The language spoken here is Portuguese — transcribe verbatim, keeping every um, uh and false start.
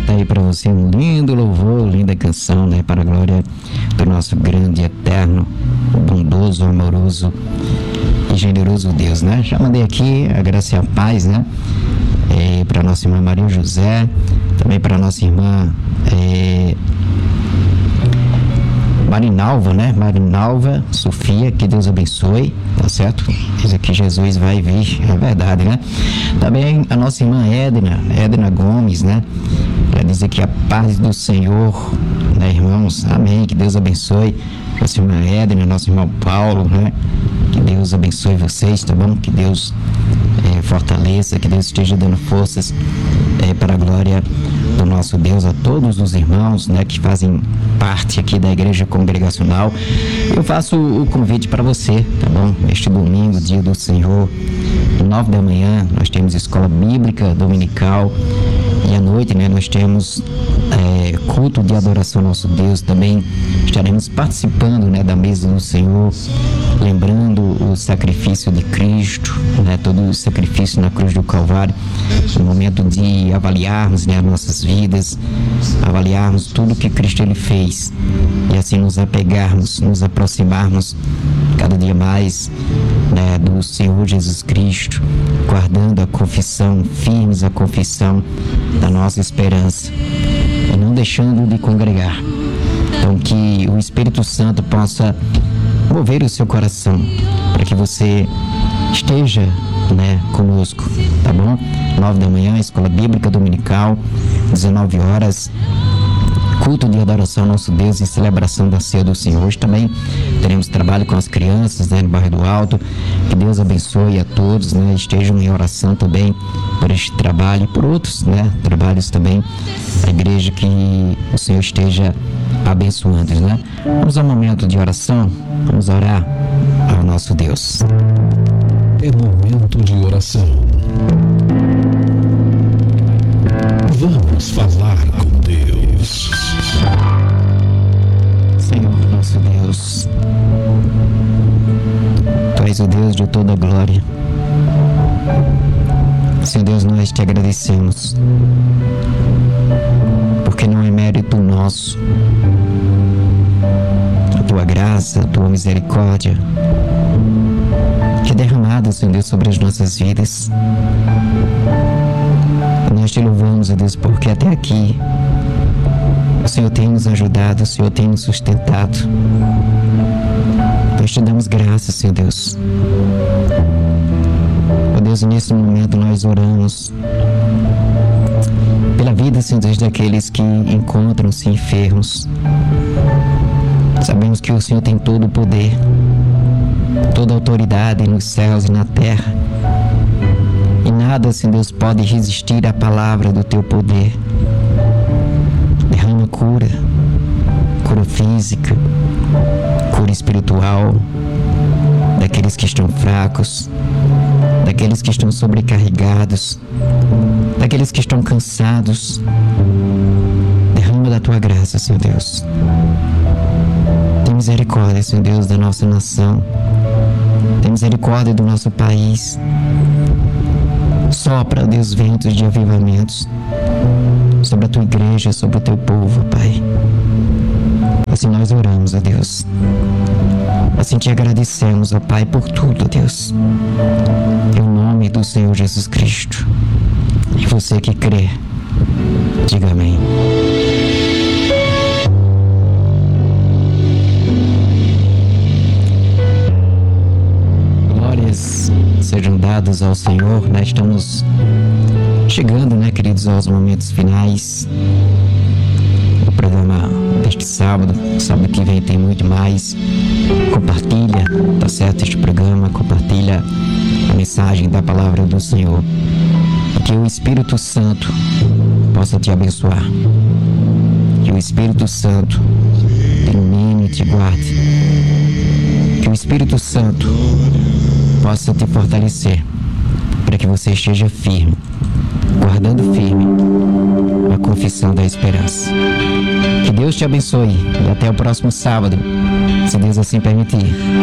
apresenta aí para você um lindo louvor, linda canção, né? Para a glória do nosso grande, eterno, bondoso, amoroso e generoso Deus, né? Já mandei aqui a graça e a paz, né? É, para nossa irmã Maria José, também para nossa irmã é, Marinalva, né? Marinalva Sofia, que Deus abençoe, tá certo? Diz aqui Jesus vai vir, é verdade, né? Também a nossa irmã Edna, Edna Gomes, né? Ela diz aqui a paz do Senhor, né, irmãos? Amém, que Deus abençoe nossa irmã Edna, nosso irmão Paulo, né? Que Deus abençoe vocês, tá bom? Que Deus é, fortaleça, que Deus esteja dando forças é, para a glória do nosso Deus a todos os irmãos, né, que fazem parte aqui da Igreja Congregacional. Eu faço o convite para você, tá bom? Este domingo, dia do Senhor, nove da manhã, nós temos escola bíblica dominical e à noite, né, nós temos é, culto de adoração ao nosso Deus. Também estaremos participando, né, da mesa do Senhor, lembrando o sacrifício de Cristo, né, todo o sacrifício na cruz do Calvário, no momento de avaliarmos, né, as nossas vidas, avaliarmos tudo que Cristo ele fez e assim nos apegarmos, nos aproximarmos cada dia mais, né, do Senhor Jesus Cristo, guardando a confissão, firmes a confissão da nossa esperança e não deixando de congregar. Então que o Espírito Santo possa mover o seu coração para que você esteja, né, conosco, tá bom? Nove da manhã, escola bíblica dominical, dezenove horas, culto de adoração ao nosso Deus e celebração da ceia do Senhor. Hoje também teremos trabalho com as crianças, né, no bairro do Alto. Que Deus abençoe a todos, né? Estejam em oração também por este trabalho e por outros, né, trabalhos também. A igreja que o Senhor esteja abençoando, né? Vamos ao momento de oração, vamos orar ao nosso Deus. É momento de oração. Vamos falar com Deus. Senhor nosso Deus, Tu és o Deus de toda glória. Senhor Deus, nós te agradecemos, porque não é mérito nosso, a Tua graça, a Tua misericórdia, que é derramada, Senhor Deus, sobre as nossas vidas. Nós te louvamos, ó Deus, porque até aqui o Senhor tem nos ajudado, o Senhor tem nos sustentado. Nós te damos graças, Senhor Deus. Ó Deus, nesse momento nós oramos pela vida, Senhor Deus, daqueles que encontram-se enfermos. Sabemos que o Senhor tem todo o poder, toda a autoridade nos céus e na terra. E nada, Senhor Deus, pode resistir à palavra do Teu poder. Derrama cura, cura física, cura espiritual, daqueles que estão fracos, daqueles que estão sobrecarregados, daqueles que estão cansados. Derrama da Tua graça, Senhor Deus. Tem misericórdia, Senhor Deus, da nossa nação. Tem misericórdia do nosso país. Sopra, Deus, ventos de avivamentos sobre a Tua igreja, sobre o Teu povo, Pai. Assim nós oramos, ó Deus. Assim te agradecemos, ó Pai, por tudo, ó Deus. Em nome do Senhor Jesus Cristo. E você que crê, diga amém. Glórias sejam dadas ao Senhor, né? Estamos chegando, né, queridos, aos momentos finais do programa deste sábado. Sábado que vem tem muito mais. Compartilha, tá certo, este programa, compartilha a mensagem da palavra do Senhor. E que o Espírito Santo possa te abençoar. Que o Espírito Santo te ilumine e te guarde. Que o Espírito Santo possa te fortalecer para que você esteja firme, guardando firme a confissão da esperança. Que Deus te abençoe e até o próximo sábado, se Deus assim permitir.